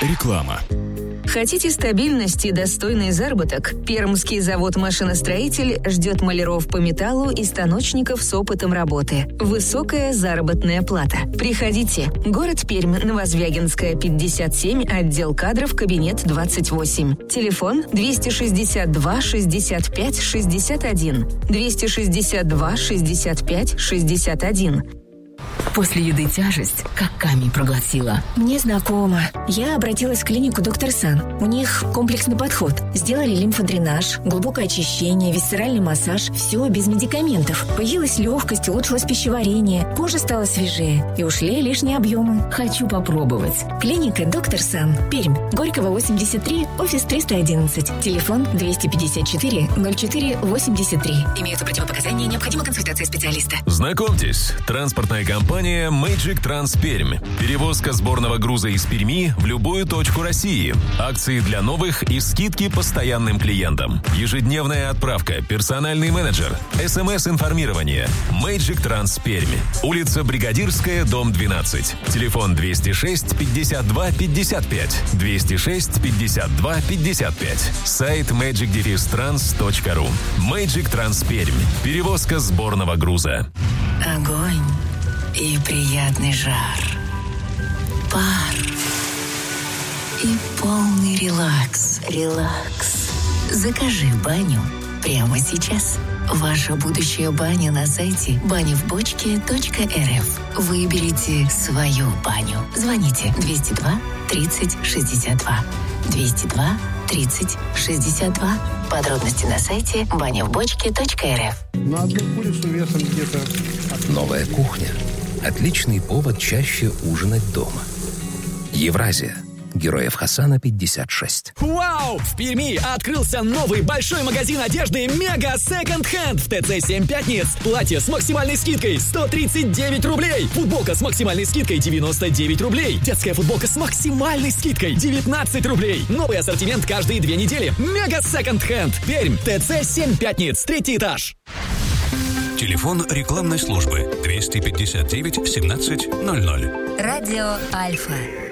Реклама. Хотите стабильность и достойный заработок? Пермский завод-машиностроитель ждет маляров по металлу и станочников с опытом работы. Высокая заработная плата. Приходите. Город Пермь, Новозвягинская, 57, отдел кадров, кабинет 28. Телефон 262 65 61. 262 65 61. После еды тяжесть, как камень проглотила. Мне знакомо. Я обратилась в клинику «Доктор Сан». У них комплексный подход. Сделали лимфодренаж, глубокое очищение, висцеральный массаж. Все без медикаментов. Появилась легкость, улучшилось пищеварение. Кожа стала свежее. И ушли лишние объемы. Хочу попробовать. Клиника «Доктор Сан». Пермь. Горького, 83, офис 311. Телефон 254 04 83. Имеются противопоказания, необходима консультация специалиста. Знакомьтесь, транспортная компания Magic Trans Пермь. Перевозка сборного груза из Перми в любую точку России. Акции для новых и скидки постоянным клиентам. Ежедневная отправка, персональный менеджер, СМС-информирование. Magic Trans Пермь. Улица Бригадирская, дом 12. Телефон 206 52 55. 206 52 55. Сайт magic-trans.ru. Magic Trans Пермь. Перевозка сборного груза. Огонь и приятный жар, пар и полный релакс. Закажи баню прямо сейчас. Ваша будущая баня на сайте банивбочке.рф. Выберите свою баню. Звоните 202 30 62. 202 30 62. Подробности на сайте банивбочке.рф. На одну курицу весом где-то... Новая кухня. Отличный повод чаще ужинать дома. Евразия. Героев Хасана 56. Вау! В Перми открылся новый большой магазин одежды «Мега Секонд Хенд» в ТЦ 7 Пятниц. Платье с максимальной скидкой 139 рублей. Футболка с максимальной скидкой 99 рублей. Детская футболка с максимальной скидкой 19 рублей. Новый ассортимент каждые 2 недели. «Мега Секонд Хенд». Пермь. ТЦ 7 Пятниц. 3-й этаж. Телефон рекламной службы 259 17 00. Радио Альфа.